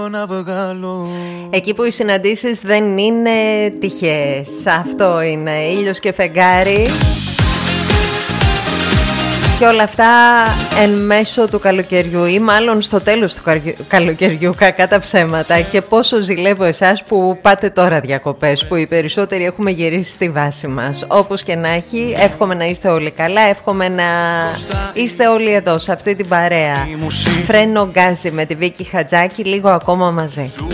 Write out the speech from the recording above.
Εκεί που οι συναντήσεις δεν είναι τυχαίες. Αυτό είναι ήλιος και φεγγάρι. Και όλα αυτά εν μέσω του καλοκαιριού ή μάλλον στο τέλος του καλοκαιριού, κακά τα ψέματα. Και πόσο ζηλεύω εσάς που πάτε τώρα διακοπές, που οι περισσότεροι έχουμε γυρίσει στη βάση μας. Όπως και να έχει, εύχομαι να είστε όλοι καλά, εύχομαι να είστε όλοι εδώ σε αυτή την παρέα. Φρένο Γκάζι με τη Βίκη Χατζάκη, λίγο ακόμα μαζί.